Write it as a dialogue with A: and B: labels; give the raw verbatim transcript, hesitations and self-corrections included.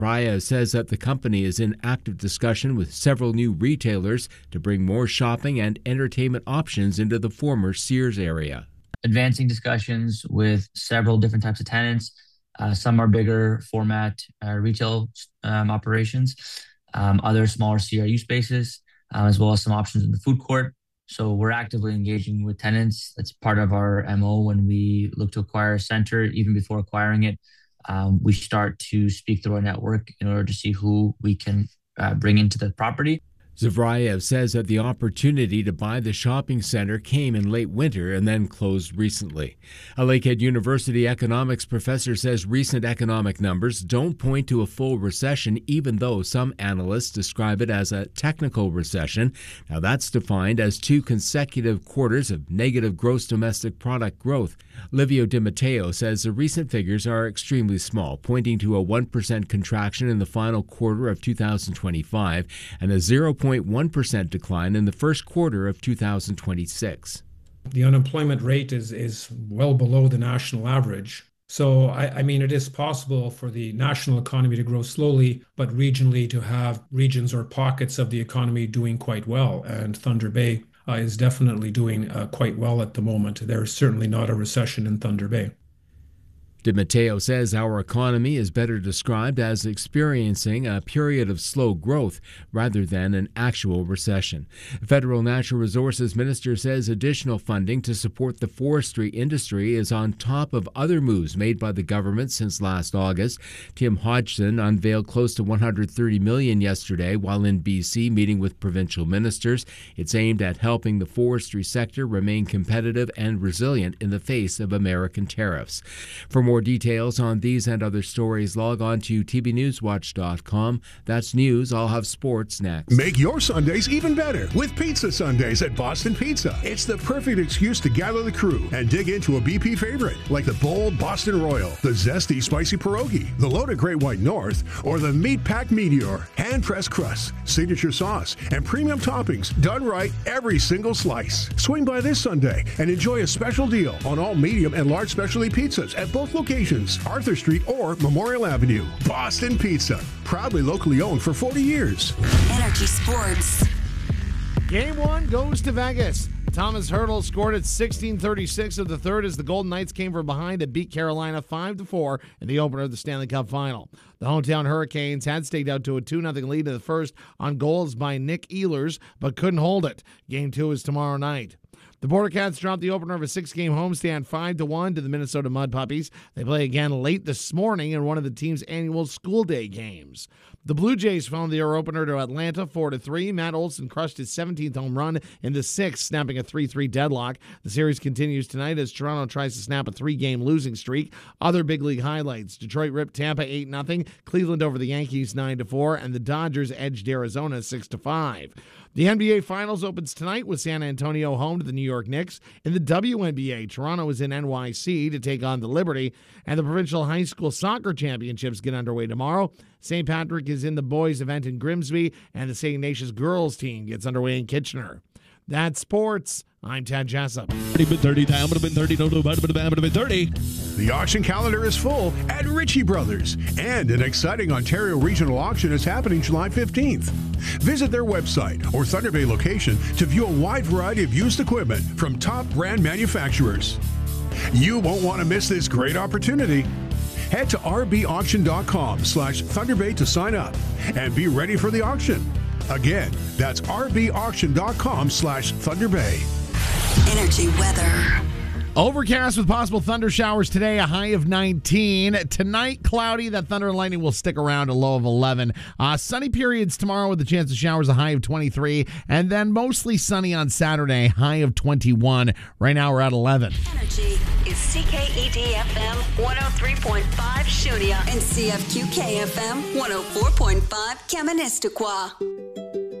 A: Raya says that the company is in active discussion with several new retailers to bring more shopping and entertainment options into the former Sears area.
B: Advancing discussions with several different types of tenants. Uh, some are bigger format uh, retail um, operations, um, other smaller C R U spaces, uh, as well as some options in the food court. So we're actively engaging with tenants. That's part of our M O when we look to acquire a center. Even before acquiring it, um, we start to speak through our network in order to see who we can uh, bring into the property.
A: Zavrayev says that the opportunity to buy the shopping center came in late winter and then closed recently. A Lakehead University economics professor says recent economic numbers don't point to a full recession, even though some analysts describe it as a technical recession. Now, that's defined as two consecutive quarters of negative gross domestic product growth. Livio Di Matteo says the recent figures are extremely small, pointing to a one percent contraction in the final quarter of two thousand twenty-five and a zero point one percent decline in the first quarter of two thousand twenty-six.
C: The unemployment rate is, is well below the national average. So, I, I mean, it is possible for the national economy to grow slowly, but regionally to have regions or pockets of the economy doing quite well. And Thunder Bay uh, is definitely doing uh, quite well at the moment. There is certainly not a recession in Thunder Bay.
A: Di Matteo says our economy is better described as experiencing a period of slow growth rather than an actual recession. Federal Natural Resources Minister says additional funding to support the forestry industry is on top of other moves made by the government since last August. Tim Hodgson unveiled close to one hundred thirty million dollars yesterday while in B C meeting with provincial ministers. It's aimed at helping the forestry sector remain competitive and resilient in the face of American tariffs. For more details on these and other stories, log on to T B newswatch dot com. That's news. I'll have sports next.
D: Make your Sundays even better with Pizza Sundays at Boston Pizza. It's the perfect excuse to gather the crew and dig into a B P favorite like the bold Boston Royal, the zesty spicy pierogi, the loaded Great White North, or the meat-packed Meteor. Hand-pressed crust, signature sauce, and premium toppings done right every single slice. Swing by this Sunday and enjoy a special deal on all medium and large specialty pizzas at both locations, Arthur Street or Memorial Avenue. Boston Pizza, proudly locally owned for forty years.
E: Energy Sports.
F: Game one goes to Vegas. Thomas Hertel scored at sixteen thirty-six of the third as the Golden Knights came from behind and beat Carolina five to four in the opener of the Stanley Cup Final. The hometown Hurricanes had staked out to a two nothing lead in the first on goals by Nick Ehlers, but couldn't hold it. Game two is tomorrow night. The Border Cats dropped the opener of a six-game homestand five to one to the Minnesota Mud Puppies. They play again late this morning in one of the team's annual school day games. The Blue Jays found their opener to Atlanta four to three. Matt Olson crushed his seventeenth home run in the sixth, snapping a three three deadlock. The series continues tonight as Toronto tries to snap a three-game losing streak. Other big league highlights: Detroit ripped Tampa eight nothing, Cleveland over the Yankees nine to four, and the Dodgers edged Arizona six to five. The N B A Finals opens tonight with San Antonio home to the New York Knicks. In the W N B A, Toronto is in N Y C to take on the Liberty, and the Provincial High School Soccer Championships get underway tomorrow. Saint Patrick is in the boys' event in Grimsby, and the Saint Ignatius girls team gets underway in Kitchener. That's sports. I'm Ted Jessup.
D: thirty down, would have been thirty, no, would have been thirty. The auction calendar is full at Ritchie Brothers, and an exciting Ontario regional auction is happening July fifteenth. Visit their website or Thunder Bay location to view a wide variety of used equipment from top brand manufacturers. You won't want to miss this great opportunity. Head to r b auction dot com slash Thunder Bay to sign up and be ready for the auction. Again, that's r b auction dot com slash Thunder Bay.
E: Energy weather.
F: Overcast with possible thunder showers today, a high of nineteen. Tonight, cloudy. That thunder and lightning will stick around, a low of eleven. Uh, sunny periods tomorrow with a chance of showers, a high of twenty-three. And then mostly sunny on Saturday, high of twenty-one. Right now we're at eleven.
E: Energy is C K E D F M one oh three point five Shunia and C F Q K F M one oh four point five Kaministiquia.